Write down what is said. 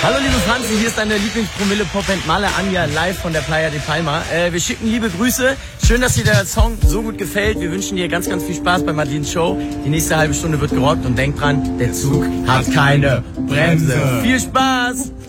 Hallo liebe Franzi, hier ist deine Lieblingspromille-Popband Male Anja live von der Playa de Palma. Wir schicken liebe Grüße. Schön, dass dir der Song so gut gefällt. Wir wünschen dir ganz, ganz viel Spaß bei Madeleines Show. Die nächste halbe Stunde wird gerockt und denk dran, der Zug hat keine Bremse. Viel Spaß!